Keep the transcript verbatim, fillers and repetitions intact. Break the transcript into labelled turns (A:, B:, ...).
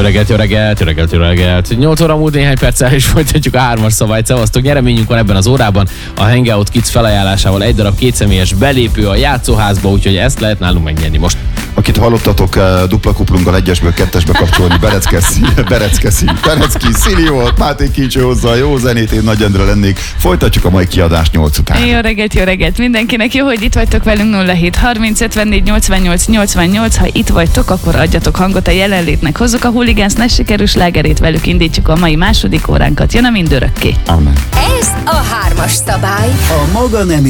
A: reggelt, jó reggelt, jó reggelt, jó reggelt. nyolc óra múlt néhány perccel, és folytatjuk a hármas szabályt. Szevasztok, nyereményünk van ebben az órában. A Hangout Kids felajánlásával egy darab kétszemélyes belépő a játszóházba, úgyhogy ezt lehet nálunk megnyerni most.
B: Akit hallottatok dupla kuplunggal egyesből kettesbe kapcsolni, Berecke, Berecke, Berecki, Szili volt, Máté Kincső hozzá, jó zenét, én Nagy Endre lennék. Folytatjuk a mai kiadást nyolc után.
C: Jó reggelt, jó reggelt mindenkinek, jó, hogy itt vagytok velünk. Nulla hét harminc ötvennégy nyolcvannyolc nyolcvannyolc. Ha itt vagytok, akkor adjatok hangot a jelenlétnek. Hozzuk a Hooligans ne sikerül slágerét, velük indítjuk a mai második óránkat. Jön a mindörökké.
B: Amen.
D: Ez a hármas szabály.
E: A maga nem